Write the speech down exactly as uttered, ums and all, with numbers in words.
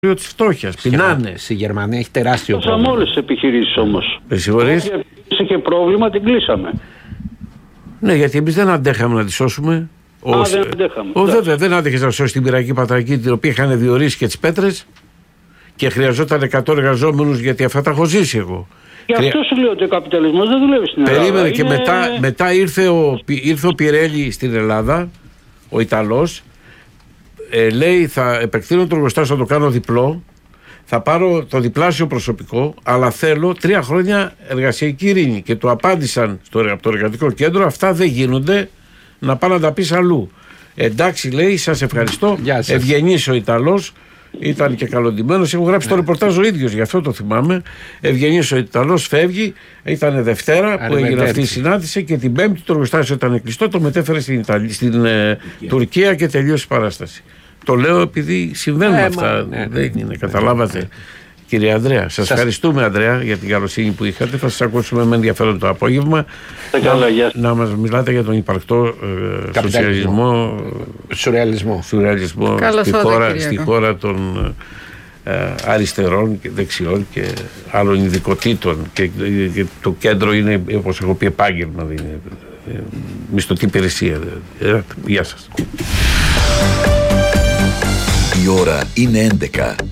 της φτώχειας. Πεινάνε. Στη Γερμανία έχει τεράστιο πρόβλημα. πρόβλημα. Όλες τις επιχειρήσεις όμως. Με συγχωρείς. Όποια είχε πρόβλημα την κλείσαμε. Ναι, γιατί εμείς δεν αντέχαμε να τη σώσουμε. Α, Ως... δεν αντέχαμε. Ο, βέβαια, δεν άντεχες να σώσει την πυρακή πατρακή, την οποία είχαν διορίσει και τις πέτρες και χρειαζόταν εκατό εργαζόμενους, γιατί αυτά τα έχω ζήσει εγώ. Γι' αυτό Χρεια... σου λέω ότι ο καπιταλισμός δεν δουλεύει στην Ελλάδα. Περίμενε και είναι... μετά, μετά ήρθε, ο, ήρθε ο Πιρέλη στην Ελλάδα, ο Ιταλός, ε, λέει θα επεκτείνω το εργοστάσιο, θα το κάνω διπλό, θα πάρω το διπλάσιο προσωπικό, αλλά θέλω τρία χρόνια εργασιακή ειρήνη. Και του απάντησαν στο, από το εργατικό κέντρο, αυτά δεν γίνονται, να πάω να τα πεις αλλού. Εντάξει, λέει, σας ευχαριστώ. Ευγενής ο Ιταλός, ήταν και καλοντημένος. Έχω γράψει το ρεπορτάζ ο ίδιος, γι' αυτό το θυμάμαι. Ευγενής ο Ιταλός, φεύγει. Ήταν Δευτέρα που έγινε αυτή η συνάντηση και την Πέμπτη το εργοστάσιο ήταν κλειστό. Το μετέφερε στην, Ιταλία, στην ε, Τουρκία και τελείωσε η παράσταση. Το λέω επειδή συμβαίνουν ε, αυτά. Μα, ναι, δεν είναι, καταλάβατε. Κύριε Ανδρέα, σας, σας ευχαριστούμε, Ανδρέα, για την καλοσύνη που είχατε. Θα σας ακούσουμε με ενδιαφέρον το απόγευμα. Να, να μας μιλάτε για τον υπαρκτό ε, σοσιαλισμό, σουρεαλισμό, σουρεαλισμό στη, χώρα, στη χώρα των ε, αριστερών και δεξιών και άλλων ειδικοτήτων. Και, και το κέντρο είναι, όπως έχω πει, επάγγελμα, δεν είναι ε, μισθωτή υπηρεσία. Ε, γεια σας. Η ώρα είναι έντεκα.